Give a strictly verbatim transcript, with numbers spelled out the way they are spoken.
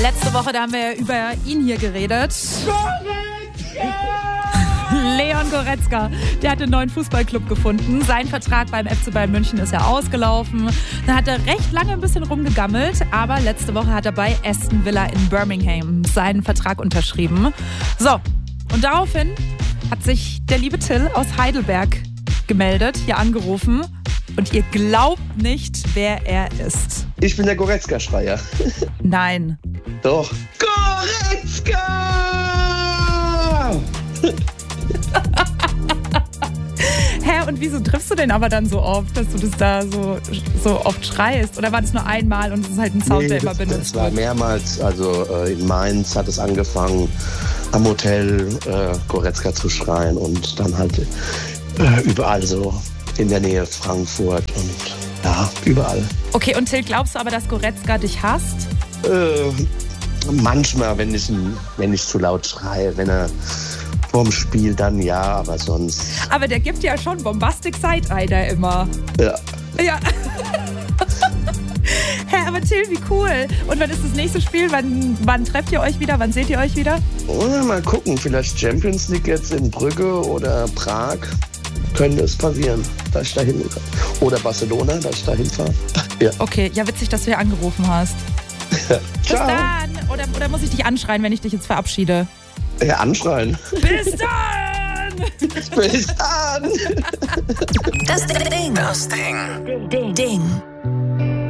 Letzte Woche, da haben wir über ihn hier geredet. Leon Goretzka, der hat einen neuen Fußballclub gefunden. Sein Vertrag beim F C Bayern München ist ja ausgelaufen. Da hat er recht lange ein bisschen rumgegammelt, aber letzte Woche hat er bei Aston Villa in Birmingham seinen Vertrag unterschrieben. So, und daraufhin hat sich der liebe Till aus Heidelberg gemeldet, hier angerufen. Und ihr glaubt nicht, wer er ist. Ich bin der Goretzka-Schreier. Nein. Doch. Goretzka! Hä, und wieso triffst du den aber dann so oft, dass du das da so, so oft schreist? Oder war das nur einmal und es ist halt ein Sound, nee, der immer das, benutzt das war wird? mehrmals. Also äh, in Mainz hat es angefangen, am Hotel äh, Goretzka zu schreien und dann halt äh, überall so in der Nähe Frankfurt und ja, überall. Okay, und Till, glaubst du aber, dass Goretzka dich hasst? Äh, manchmal, wenn ich, wenn ich zu laut schreie, wenn er vorm Spiel, dann ja, aber sonst. Aber der gibt ja schon Bombastic Side-Eye immer. Ja. Ja. Hä, aber Till, wie cool. Und wann ist das nächste Spiel? Wann, wann trefft ihr euch wieder? Wann seht ihr euch wieder? Oder mal gucken, vielleicht Champions League jetzt in Brügge oder Prag. Könnte es passieren, dass ich da hin kann. Oder Barcelona, dass ich da hinfahre. Ja. Okay, ja, witzig, dass du hier angerufen hast. Ja. Bis Ciao. dann. Oder, oder muss ich dich anschreien, wenn ich dich jetzt verabschiede? Ja, anschreien. Bis dann! Bis dann! Das Ding. Das Ding. Ding.